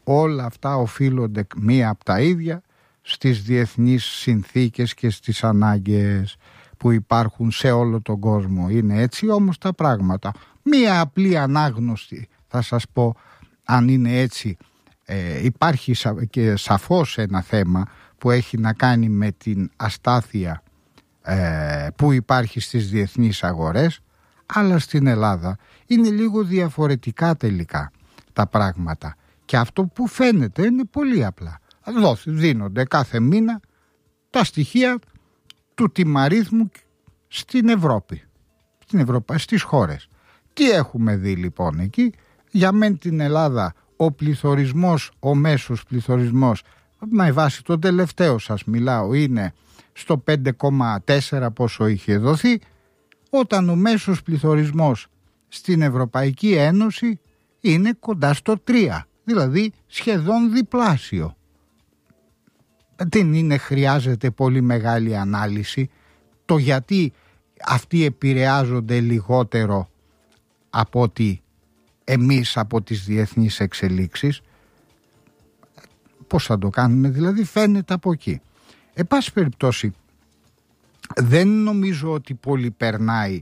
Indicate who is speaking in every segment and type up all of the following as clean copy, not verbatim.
Speaker 1: όλα αυτά οφείλονται μία από τα ίδια στις διεθνείς συνθήκες και στις ανάγκες που υπάρχουν σε όλο τον κόσμο. Είναι έτσι όμως τα πράγματα. Μία απλή ανάγνωση θα σας πω, αν είναι έτσι, υπάρχει και σαφώς ένα θέμα που έχει να κάνει με την αστάθεια που υπάρχει στις διεθνείς αγορές, αλλά στην Ελλάδα είναι λίγο διαφορετικά τελικά τα πράγματα. Και αυτό που φαίνεται είναι πολύ απλά. Δίνονται κάθε μήνα τα στοιχεία του τιμαρίθμου στην Ευρώπη, στις χώρες. Τι έχουμε δει λοιπόν εκεί? Για μεν την Ελλάδα ο πληθωρισμός, ο μέσος πληθωρισμός, με βάση το τελευταίο σας μιλάω, είναι στο 5,4 πόσο είχε δοθεί, όταν ο μέσος πληθωρισμός στην Ευρωπαϊκή Ένωση είναι κοντά στο 3, δηλαδή σχεδόν διπλάσιο. Δεν είναι, χρειάζεται πολύ μεγάλη ανάλυση το γιατί αυτοί επηρεάζονται λιγότερο από ότι εμείς από τις διεθνείς εξελίξεις. Πώς θα το κάνουμε δηλαδή? Φαίνεται από εκεί. Εν πάση περιπτώσει, δεν νομίζω ότι πολύ περνάει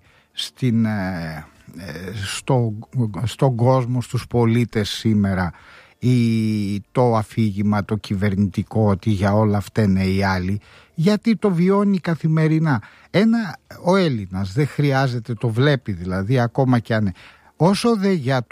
Speaker 1: στον κόσμο, στους πολίτες σήμερα το αφήγημα το κυβερνητικό ότι για όλα φταίνε οι άλλοι, γιατί το βιώνει καθημερινά. Ο Έλληνας δεν χρειάζεται, το βλέπει δηλαδή, ακόμα κι αν... Όσο δε για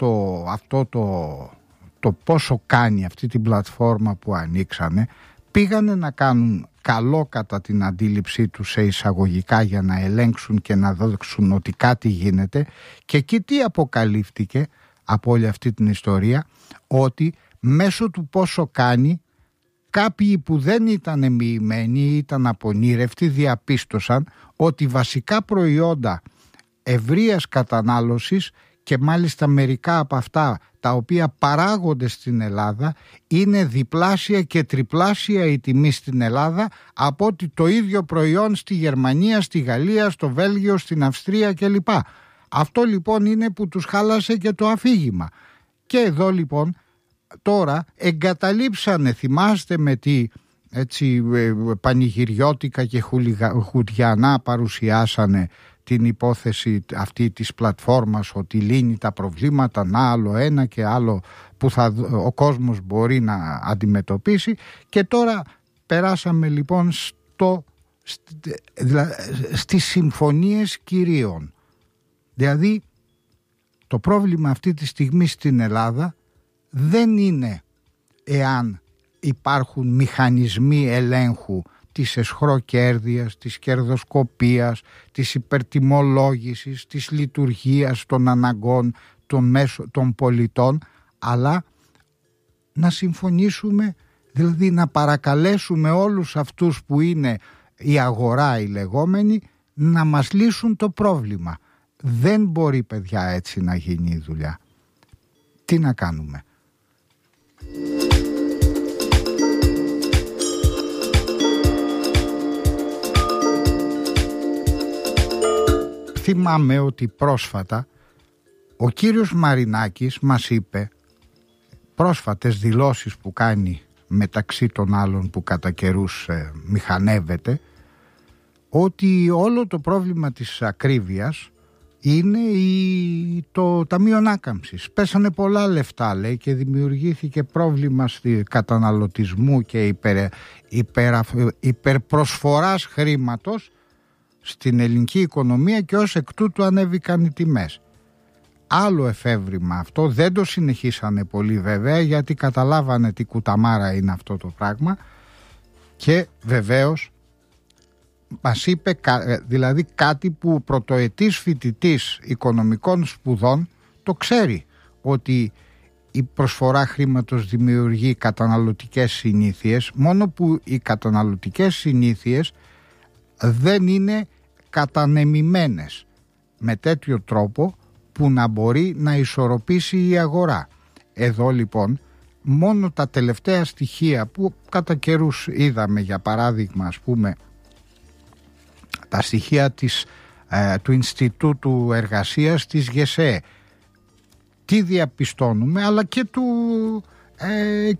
Speaker 1: το πόσο κάνει αυτή την πλατφόρμα που ανοίξανε, πήγανε να κάνουν καλό κατά την αντίληψή τους σε εισαγωγικά για να ελέγξουν και να δείξουν ότι κάτι γίνεται, και εκεί τι αποκαλύφθηκε από όλη αυτή την ιστορία? Ότι μέσω του πόσο κάνει, κάποιοι που δεν ήταν μοιημένοι ή ήταν απονήρευτοι διαπίστωσαν ότι βασικά προϊόντα ευρείας κατανάλωσης, και μάλιστα μερικά από αυτά τα οποία παράγονται στην Ελλάδα, είναι διπλάσια και τριπλάσια η τιμή στην Ελλάδα από ότι το ίδιο προϊόν στη Γερμανία, στη Γαλλία, στο Βέλγιο, στην Αυστρία κλπ. Αυτό λοιπόν είναι που τους χάλασε και το αφήγημα. Και εδώ λοιπόν τώρα εγκαταλείψανε, θυμάστε με τι έτσι πανηγυριώτικα και χουδιανά παρουσιάσανε την υπόθεση αυτή της πλατφόρμας, ότι λύνει τα προβλήματα, να άλλο ένα και άλλο που ο κόσμος μπορεί να αντιμετωπίσει. Και τώρα περάσαμε λοιπόν στις συμφωνίες κυρίων. Δηλαδή το πρόβλημα αυτή τη στιγμή στην Ελλάδα δεν είναι εάν υπάρχουν μηχανισμοί ελέγχου της εσχροκέρδειας, της κερδοσκοπίας, της υπερτιμολόγησης, της λειτουργίας των αναγκών των πολιτών, αλλά να συμφωνήσουμε, δηλαδή να παρακαλέσουμε όλους αυτούς που είναι η αγορά οι λεγόμενοι να μας λύσουν το πρόβλημα. Δεν μπορεί, παιδιά, έτσι να γίνει η δουλειά. Τι να κάνουμε? Θυμάμαι ότι πρόσφατα ο κύριος Μαρινάκης μας είπε, πρόσφατες δηλώσεις που κάνει μεταξύ των άλλων που κατά καιρούς μηχανεύεται, ότι όλο το πρόβλημα της ακρίβειας είναι το Ταμείο Ανάκαμψης. Πέσανε πολλά λεφτά, λέει, και δημιουργήθηκε πρόβλημα καταναλωτισμού και υπερπροσφοράς χρήματος στην ελληνική οικονομία και ως εκ τούτου ανέβηκαν οι τιμές. Άλλο εφεύρημα αυτό, δεν το συνεχίσανε πολύ βέβαια, γιατί καταλάβανε τι κουταμάρα είναι αυτό το πράγμα, και βεβαίως μας είπε δηλαδή κάτι που πρωτοετής φοιτητής οικονομικών σπουδών το ξέρει, ότι η προσφορά χρήματος δημιουργεί καταναλωτικές συνήθειες, μόνο που οι καταναλωτικές συνήθειες δεν είναι κατανεμημένες με τέτοιο τρόπο που να μπορεί να ισορροπήσει η αγορά. Εδώ λοιπόν μόνο τα τελευταία στοιχεία που κατά καιρούς είδαμε, για παράδειγμα ας πούμε τα στοιχεία του Ινστιτούτου Εργασίας της ΓΕΣΕ, τι διαπιστώνουμε, αλλά και